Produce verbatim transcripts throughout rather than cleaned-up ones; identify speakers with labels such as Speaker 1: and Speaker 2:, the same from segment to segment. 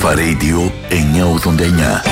Speaker 1: Αλφα Radio εννιακόσια ογδόντα εννιά.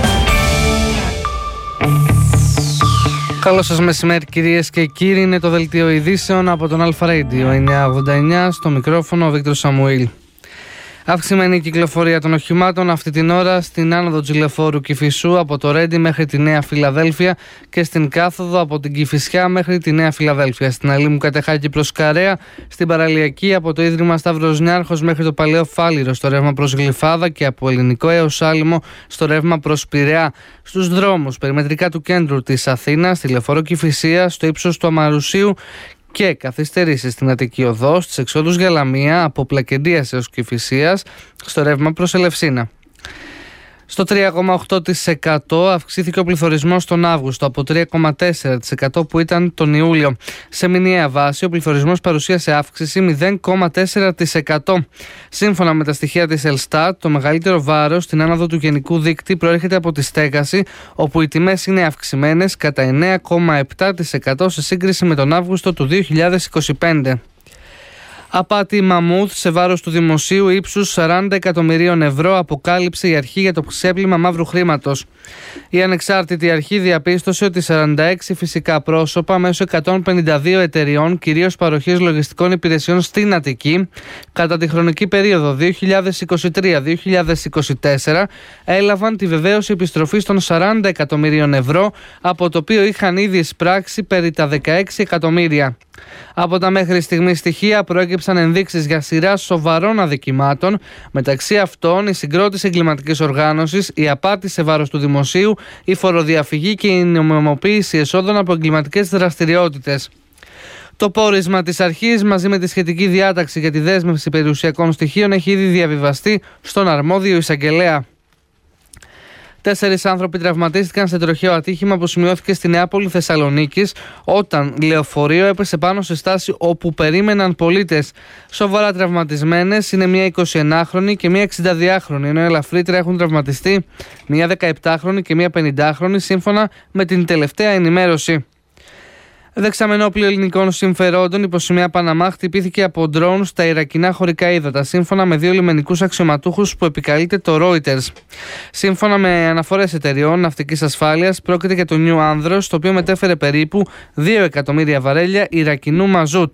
Speaker 2: Καλό σας μεσημέρι κυρίες και κύριοι, είναι το δελτίο ειδήσεων από τον Αλφα Radio εννιακόσια ογδόντα εννιά, στο μικρόφωνο ο Βίκτορος Σαμουήλ. Αυξημένη κυκλοφορία των οχημάτων αυτή την ώρα στην άνοδο της λεωφόρου Κηφισού από το Ρέντι μέχρι τη Νέα Φιλαδέλφια και στην κάθοδο από την Κηφισιά μέχρι τη Νέα Φιλαδέλφια. Στην Αλήμου Κατεχάκη προς Καρέα, στην παραλιακή από το Ίδρυμα Σταύρος Νιάρχος μέχρι το Παλαιό Φάληρο στο ρεύμα προς Γλυφάδα και από Ελληνικό έως Άλυμο στο ρεύμα προς Πειραιά. Στους δρόμους περιμετρικά του κέντρου της Αθήνας, στη λεωφόρο Κηφισία, στο ύψος του Αμαρουσίου και καθυστερήσεις στην Αττική Οδό, στις εξόδους για Λαμία από Πλακεντίας έως Κηφισίας στο ρεύμα προς Ελευσίνα. Στο τρία κόμμα οκτώ τοις εκατό αυξήθηκε ο πληθωρισμός τον Αύγουστο από τρία κόμμα τέσσερα τοις εκατό που ήταν τον Ιούλιο. Σε μηνιαία βάση ο πληθωρισμός παρουσίασε αύξηση μηδέν κόμμα τέσσερα τοις εκατό. Σύμφωνα με τα στοιχεία της Ελστάτ, το μεγαλύτερο βάρος στην άνοδο του γενικού δείκτη προέρχεται από τη στέγαση, όπου οι τιμές είναι αυξημένες κατά εννέα κόμμα επτά τοις εκατό σε σύγκριση με τον Αύγουστο του δύο χιλιάδες είκοσι πέντε. Απάτη μαμούθ σε βάρος του δημοσίου ύψους σαράντα εκατομμυρίων ευρώ αποκάλυψε η αρχή για το ξέπλυμα μαύρου χρήματος. Η ανεξάρτητη αρχή διαπίστωσε ότι σαράντα έξι φυσικά πρόσωπα μέσω εκατόν πενήντα δύο εταιριών, κυρίως παροχής λογιστικών υπηρεσιών στην Αττική, κατά τη χρονική περίοδο δύο χιλιάδες είκοσι τρία με δύο χιλιάδες είκοσι τέσσερα έλαβαν τη βεβαίωση επιστροφής των σαράντα εκατομμυρίων ευρώ, από το οποίο είχαν ήδη εισπράξει περί τα δεκαέξι εκατομμύρια. Από τα μέχρι στιγμή στοιχεία προέκυψαν ενδείξεις για σειρά σοβαρών αδικημάτων, μεταξύ αυτών η συγκρότηση εγκληματικής οργάνωσης, η απάτη σε βάρος του δημοσίου, η φοροδιαφυγή και η νομιμοποίηση εσόδων από εγκληματικές δραστηριότητες. Το πόρισμα της αρχής μαζί με τη σχετική διάταξη για τη δέσμευση περιουσιακών στοιχείων έχει ήδη διαβιβαστεί στον αρμόδιο εισαγγελέα. Τέσσερις άνθρωποι τραυματίστηκαν σε τροχαίο ατύχημα που σημειώθηκε στη Νεάπολη Θεσσαλονίκης όταν λεωφορείο έπεσε πάνω σε στάση όπου περίμεναν πολίτες. Σοβαρά τραυματισμένες είναι μια εικοσιενάχρονη και μια εξηνταδυάχρονη, ενώ ελαφρύτερα έχουν τραυματιστεί μια δεκαεπτάχρονη και μια πενηντάχρονη, σύμφωνα με την τελευταία ενημέρωση. Δεξαμενόπλιο ελληνικών συμφερόντων υπό σημαία Παναμά χτυπήθηκε από ντρόουν στα Ιρακινά χωρικά ύδατα, σύμφωνα με δύο λιμενικούς αξιωματούχους που επικαλείται το Reuters. Σύμφωνα με αναφορές εταιριών ναυτικής ασφάλειας, πρόκειται για το New Άνδρος, το οποίο μετέφερε περίπου δύο εκατομμύρια βαρέλια Ιρακινού μαζούτ.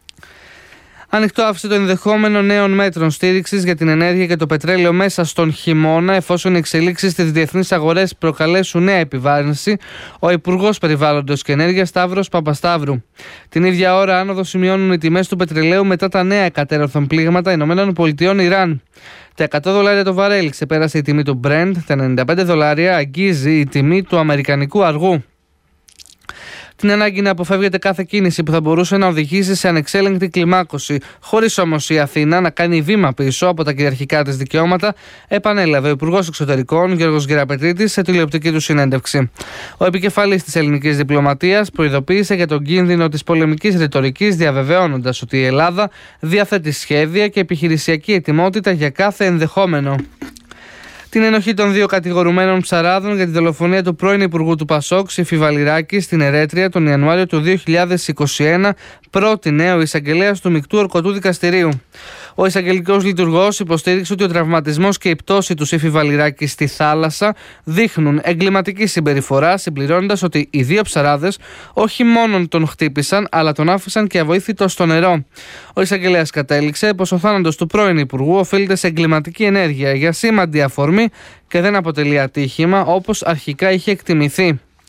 Speaker 2: Ανοιχτό άφησε το ενδεχόμενο νέων μέτρων στήριξης για την ενέργεια και το πετρέλαιο μέσα στον χειμώνα, εφόσον οι εξελίξεις στις διεθνείς αγορές προκαλέσουν νέα επιβάρυνση, ο Υπουργός Περιβάλλοντος και Ενέργειας Σταύρος Παπασταύρου. Την ίδια ώρα, άνοδο σημειώνουν οι τιμές του πετρελαίου μετά τα νέα εκατέρωθεν πλήγματα ΗΠΑ Ιράν. Τα εκατό δολάρια το βαρέλι ξεπέρασε η τιμή του Brent, τα ενενήντα πέντε δολάρια αγγίζει η τιμή του αμερικανικού αργού. Την ανάγκη να αποφεύγεται κάθε κίνηση που θα μπορούσε να οδηγήσει σε ανεξέλεγκτη κλιμάκωση, χωρίς όμως η Αθήνα να κάνει βήμα πίσω από τα κυριαρχικά της δικαιώματα, επανέλαβε ο Υπουργός Εξωτερικών Γιώργος Γεραπετρίτης σε τηλεοπτική του συνέντευξη. Ο επικεφαλής της ελληνικής διπλωματίας προειδοποίησε για τον κίνδυνο της πολεμικής ρητορικής, διαβεβαιώνοντας ότι η Ελλάδα διαθέτει σχέδια και επιχειρησιακή ετοιμότητα για κάθε ενδεχόμενο. Την ενοχή των δύο κατηγορουμένων ψαράδων για τη δολοφονία του πρώην Υπουργού του Πασόκ, Σύφη Βαλιράκη, στην Ερέτρια τον Ιανουάριο του δύο χιλιάδες είκοσι ένα, πρότεινε ο εισαγγελέας του Μεικτού Ορκωτού Δικαστηρίου. Ο εισαγγελικός λειτουργός υποστήριξε ότι ο τραυματισμός και η πτώση του Σύφη Βαλιράκη στη θάλασσα δείχνουν εγκληματική συμπεριφορά, συμπληρώνοντας ότι οι δύο ψαράδες όχι μόνο τον χτύπησαν, αλλά τον άφησαν και αβοήθητο στο νερό. Ο εισαγγελέας κατέληξε πως ο θάνατος του πρώην Υπουργού οφείλεται σε εγκληματική ενέργεια για σήμαντη αφορμή και δεν αποτελεί ατύχημα όπως αρχικά είχε εκτιμηθεί.